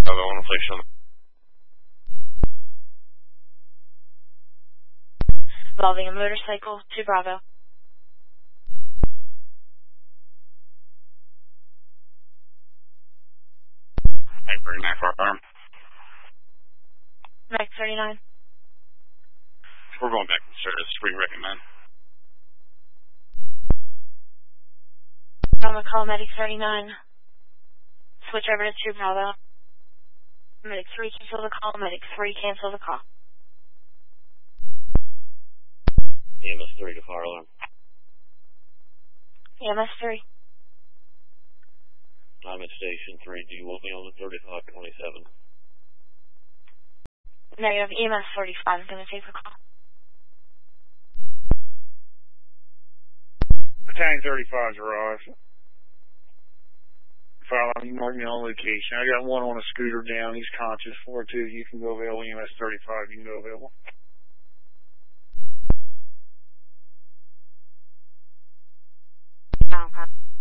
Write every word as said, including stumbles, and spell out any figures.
Bravo, I want to place you on the... Involving a motorcycle to Bravo. Hey, thirty-nine for our arm. Max thirty-nine. We're going back to the service. We recommend. Bravo, call Medic thirty-nine. Switch over to two Bravo. Medic three, cancel the call. Medic three, cancel the call. E M S three to fire alarm. E M S three. I'm at station three. Do you want me on the thirty-five twenty-seven? Negative. E M S forty-five is going to take the call. Battalion thirty-five arrived. Fire alarm, you mark me on location. I got one on a scooter down. He's conscious. four two, you can go available. E M S thirty-five, you can go available. Okay.